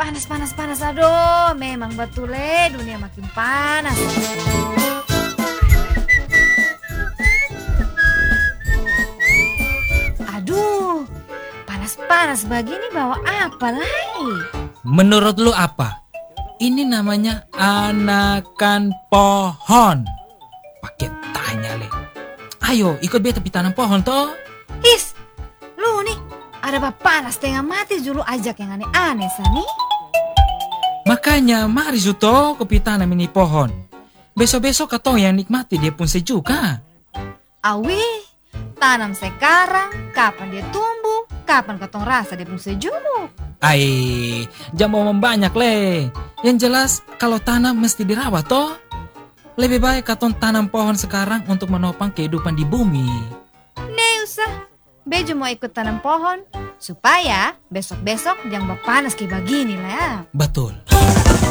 panas, panas, panas. Aduh, memang betul dunia makin panas. Aduh, panas-panas begini bawa apa lagi? Menurut lu apa? Ini namanya anakan pohon. Pakai tanya le. Ayo ikut beta pi tanam pohon toh. Is, lu nih ada apa panas tengah mati dulu ajak yang aneh-aneh Sani. Makanya mari Zuto kopi tanam ini pohon. Besok-besok katong yang nikmati dia pun sejuk ha. Awi, tanam sekarang, kapan dia tumbuh, kapan katong rasa dia pun sejuk. Ai, jangan mau banyak le. Yang jelas kalau tanam mesti dirawat toh. Lebih baik katong tanam pohon sekarang untuk menopang kehidupan di bumi. Nih usah, Bejo mau ikut tanam pohon supaya besok-besok jangan panas kayak begini lah ya. Betul.